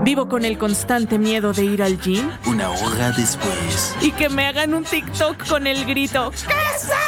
Vivo con el constante miedo de ir al gym Una hora después. y que me hagan un TikTok con el grito ¡Queso!